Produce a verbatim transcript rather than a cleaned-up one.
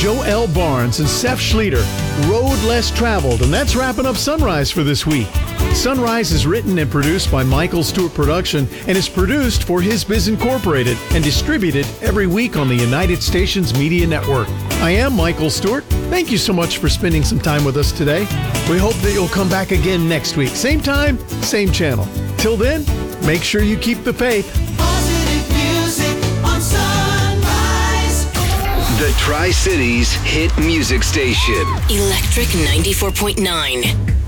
Joel Barnes and Seth Schlueter, Road Less Traveled, and that's wrapping up Sunrise for this week. Sunrise is written and produced by Michael Stewart Production and is produced for His Biz Incorporated and distributed every week on the United Stations Media Network. I am Michael Stewart. Thank you so much for spending some time with us today. We hope that you'll come back again next week. Same time, same channel. Till then, make sure you keep the faith. Positive music on Sunrise. The Tri-Cities hit music station. Electric ninety-four point nine.